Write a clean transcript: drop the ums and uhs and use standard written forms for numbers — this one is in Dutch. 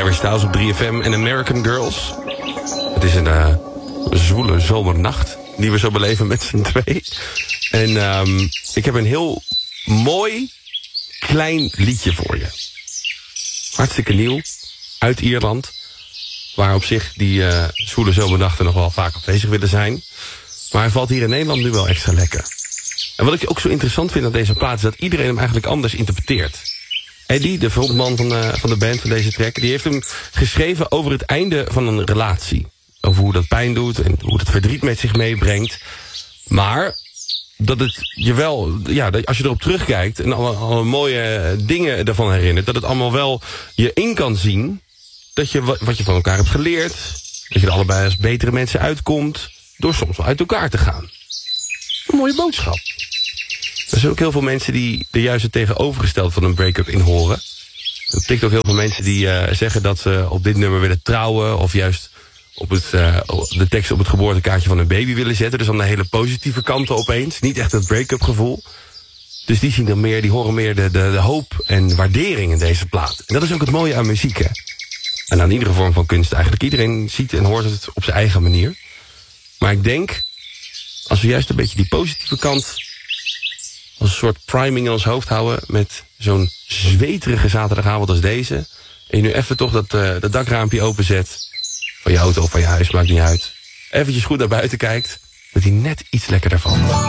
Harry Styles op 3FM en American Girls. Het is een zwoele zomernacht die we zo beleven met z'n twee. En ik heb een heel mooi klein liedje voor je. Hartstikke nieuw, uit Ierland. Waar op zich die zwoele zomernachten nog wel vaak afwezig willen zijn. Maar hij valt hier in Nederland nu wel extra lekker. En wat ik ook zo interessant vind aan deze plaat is dat iedereen hem eigenlijk anders interpreteert. Eddie, de frontman van de band van deze track, die heeft hem geschreven over het einde van een relatie. Over hoe dat pijn doet en hoe dat verdriet met zich meebrengt. Maar dat het je wel, ja, als je erop terugkijkt en alle mooie dingen ervan herinnert, dat het allemaal wel je in kan zien dat je wat je van elkaar hebt geleerd, dat je er allebei als betere mensen uitkomt, door soms wel uit elkaar te gaan. Een mooie boodschap. Er zijn ook heel veel mensen die er juist het tegenovergestelde van een break-up in horen. Er tikt ook heel veel mensen die zeggen dat ze op dit nummer willen trouwen, of juist op de tekst op het geboortekaartje van een baby willen zetten. Dus dan de hele positieve kanten opeens. Niet echt het break-up gevoel. Dus die zien dan meer, die horen meer de hoop en waardering in deze plaat. En dat is ook het mooie aan muziek, hè. En aan iedere vorm van kunst eigenlijk. Iedereen ziet en hoort het op zijn eigen manier. Maar ik denk, als we juist een beetje die positieve kant als een soort priming in ons hoofd houden met zo'n zweterige zaterdagavond als deze, en je nu even toch dat dakraampje openzet van je auto of van je huis, maakt niet uit. Eventjes goed naar buiten kijkt, dat hij net iets lekkerder valt.